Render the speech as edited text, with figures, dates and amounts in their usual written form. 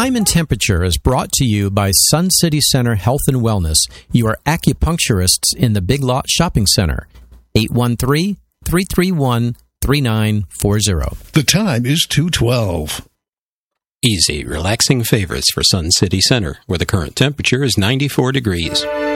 Time and Temperature is brought to you by Sun City Center Health and Wellness, your acupuncturists in the Big Lot Shopping Center. 813-331-3940. The time is 2:12. Easy, relaxing favorites for Sun City Center, where the current temperature is 94 degrees.